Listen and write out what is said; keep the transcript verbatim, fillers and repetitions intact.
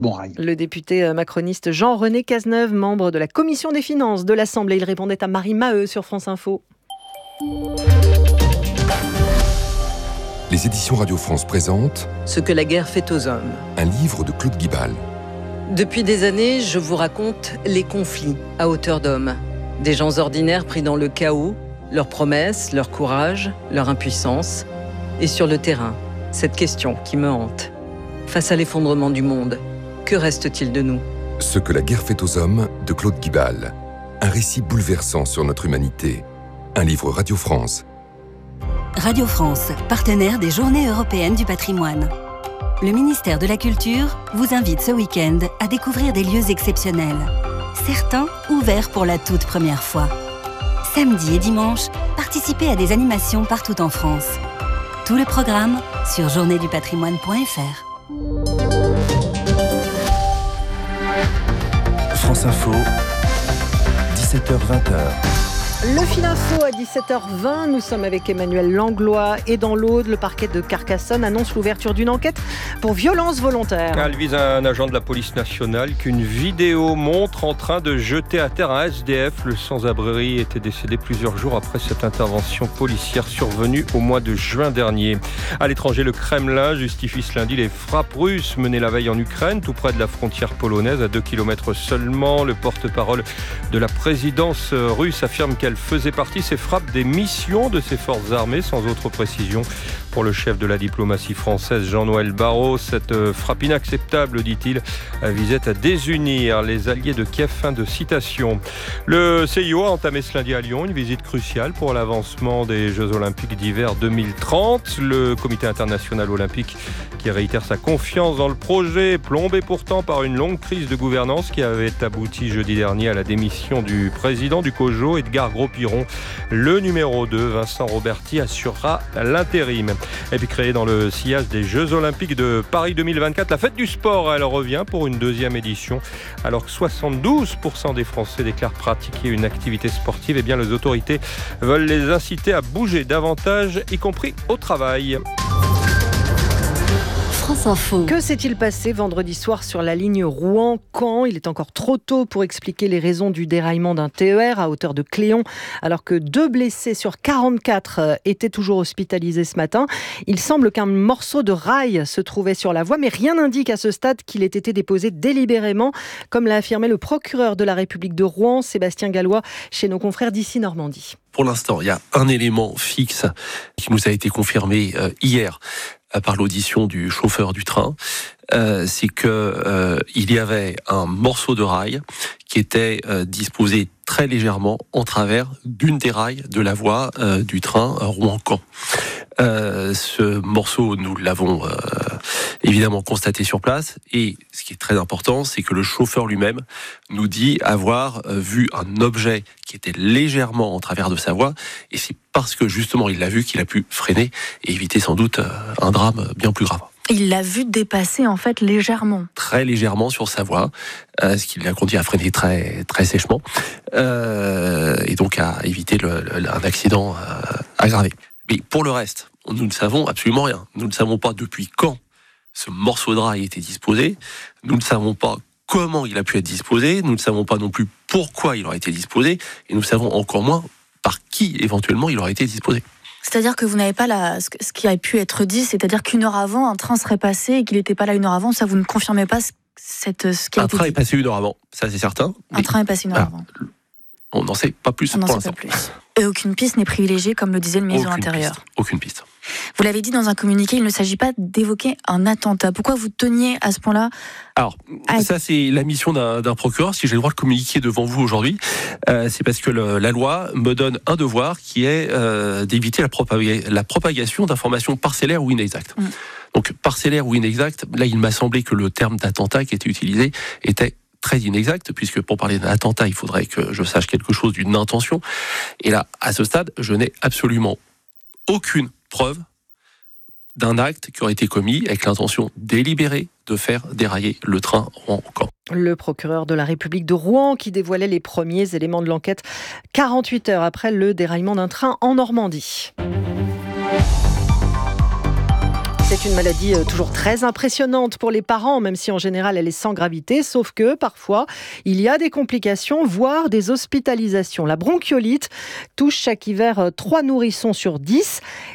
bon rail. Le député macroniste Jean-René Cazeneuve, membre de la commission des finances de l'Assemblée, il répondait à Marie Maheu sur France Info. Les éditions Radio France présentent Ce que la guerre fait aux hommes. Un livre de Claude Guibal. Depuis des années, je vous raconte les conflits à hauteur d'homme. Des gens ordinaires pris dans le chaos, leurs promesses, leur courage, leur impuissance. Et sur le terrain, cette question qui me hante. Face à l'effondrement du monde, que reste-t-il de nous ? Ce que la guerre fait aux hommes de Claude Guibal. Un récit bouleversant sur notre humanité. Un livre Radio France. Radio France, partenaire des Journées européennes du patrimoine. Le ministère de la Culture vous invite ce week-end à découvrir des lieux exceptionnels. Certains ouverts pour la toute première fois. Samedi et dimanche, participez à des animations partout en France. Tout le programme sur journée du patrimoine point f r. France Info, dix-sept heures vingt. Le fil info à dix-sept heures vingt, nous sommes avec Emmanuel Langlois et dans l'Aude, le parquet de Carcassonne annonce l'ouverture d'une enquête pour violence volontaire. Elle vise un agent de la police nationale qu'une vidéo montre en train de jeter à terre un S D F. Le sans-abri était décédé plusieurs jours après cette intervention policière survenue au mois de juin dernier. À l'étranger, le Kremlin justifie ce lundi les frappes russes menées la veille en Ukraine, tout près de la frontière polonaise, à deux kilomètres seulement. Le porte-parole de la présidence russe affirme qu'elle faisait partie, ces frappes, des missions de ses forces armées, sans autre précision. Pour le chef de la diplomatie française, Jean-Noël Barrot, cette frappe inacceptable, dit-il, visait à désunir les alliés de Kiev. Fin de citation. Le C I O a entamé ce lundi à Lyon une visite cruciale pour l'avancement des Jeux Olympiques d'hiver deux mille trente. Le Comité international olympique qui réitère sa confiance dans le projet, plombé pourtant par une longue crise de gouvernance qui avait abouti jeudi dernier à la démission du président du COJO, Edgar Gros-Piron. Le numéro deux, Vincent Roberti, assurera l'intérim. Et puis créée dans le sillage des Jeux Olympiques de Paris deux mille vingt-quatre, la fête du sport, elle revient pour une deuxième édition. Alors que soixante-douze pour cent des Français déclarent pratiquer une activité sportive, eh bien les autorités veulent les inciter à bouger davantage, y compris au travail. France Info. Que s'est-il passé vendredi soir sur la ligne Rouen-Caen ? Il est encore trop tôt pour expliquer les raisons du déraillement d'un T E R à hauteur de Cléon, alors que deux blessés sur quarante-quatre étaient toujours hospitalisés ce matin. Il semble qu'un morceau de rail se trouvait sur la voie, mais rien n'indique à ce stade qu'il ait été déposé délibérément, comme l'a affirmé le procureur de la République de Rouen, Sébastien Gallois, chez nos confrères d'ici Normandie. Pour l'instant, il y a un élément fixe qui nous a été confirmé euh, hier par l'audition du chauffeur du train, euh, c'est que euh, il y avait un morceau de rail qui était euh, disposé très légèrement en travers d'une des rails de la voie euh, du train Rouen-Caen. Euh, ce morceau, nous l'avons euh, évidemment constaté sur place, et ce qui est très important, c'est que le chauffeur lui-même nous dit avoir euh, vu un objet qui était légèrement en travers de sa voie, et c'est parce que justement il l'a vu qu'il a pu freiner et éviter sans doute euh, un drame bien plus grave. Il l'a vu dépasser en fait légèrement. Très légèrement sur sa voie, euh, ce qui l'a conduit à freiner très, très sèchement, euh, et donc à éviter le, le, un accident euh, aggravé. Mais pour le reste, nous ne savons absolument rien. Nous ne savons pas depuis quand ce morceau de rail était disposé. Nous ne savons pas comment il a pu être disposé. Nous ne savons pas non plus pourquoi il aurait été disposé. Et nous savons encore moins par qui éventuellement il aurait été disposé. C'est-à-dire que vous n'avez pas la, ce qui a pu être dit, c'est-à-dire qu'une heure avant, un train serait passé et qu'il n'était pas là une heure avant. Ça, vous ne confirmez pas ce, cette, ce qui a un été train dit. est passé une heure avant, ça c'est certain. Un train est passé une heure avant. On n'en sait pas plus On pour n'en l'instant. sait pas plus. Et aucune piste n'est privilégiée, comme le disait le ministre de l'Intérieur. Piste. Aucune piste. Vous l'avez dit dans un communiqué, il ne s'agit pas d'évoquer un attentat. Pourquoi vous teniez à ce point-là ? Alors, à... ça c'est la mission d'un, d'un procureur. Si j'ai le droit de communiquer devant vous aujourd'hui, euh, c'est parce que le, la loi me donne un devoir qui est euh, d'éviter la, propaga- la propagation d'informations parcellaires ou inexactes. Mmh. Donc, parcellaire ou inexacte, là il m'a semblé que le terme d'attentat qui était utilisé était très inexact, puisque pour parler d'un attentat, il faudrait que je sache quelque chose d'une intention. Et là, à ce stade, je n'ai absolument aucune preuve d'un acte qui aurait été commis avec l'intention délibérée de faire dérailler le train Rouen-Caen. Le procureur de la République de Rouen qui dévoilait les premiers éléments de l'enquête quarante-huit heures après le déraillement d'un train en Normandie. C'est une maladie toujours très impressionnante pour les parents, même si en général elle est sans gravité, sauf que parfois il y a des complications, voire des hospitalisations. La bronchiolite touche chaque hiver trois nourrissons sur dix.